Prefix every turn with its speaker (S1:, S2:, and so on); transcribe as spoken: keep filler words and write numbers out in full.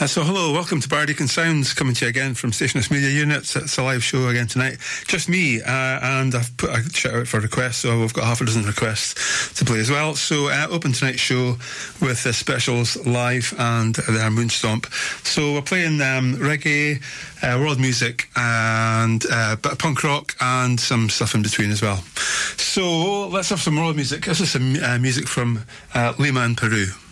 S1: Uh, so hello, welcome to Bardican Sounds, coming to you again from Stationist Media Units. It's a live show again tonight. Just me, uh, and I've put a shout out for requests, so we've got half a dozen requests to play as well. So uh, open tonight's show with the Specials live and their Moonstomp. So we're playing um, reggae, uh, world music, and uh, a bit of punk rock, and some stuff in between as well. So let's have some world music. This is some uh, music from uh, Lima in Peru.